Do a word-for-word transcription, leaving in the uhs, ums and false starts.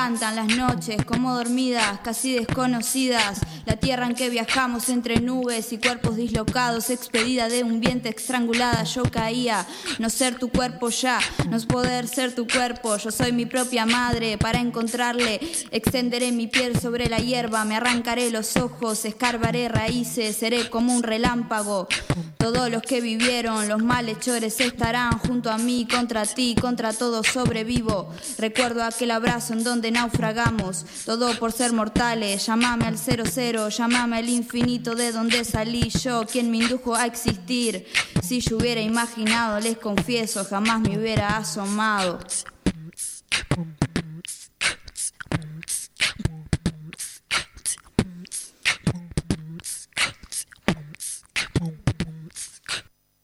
Cantan las noches como dormidas, casi desconocidas. La tierra en que viajamos entre nubes y cuerpos dislocados, expedida de un viento estrangulada. Yo caía, no ser tu cuerpo ya, no es poder ser tu cuerpo. Yo soy mi propia madre, para encontrarle extenderé mi piel sobre la hierba. Me arrancaré los ojos, escarbaré raíces, seré como un relámpago. Todos los que vivieron, los malhechores estarán junto a mí, contra ti, contra todo sobrevivo. Recuerdo aquel abrazo en donde naufragamos, todo por ser mortales. Llámame al cero cero, llámame al infinito de donde salí yo, quien me indujo a existir. Si yo hubiera imaginado, les confieso, jamás me hubiera asomado.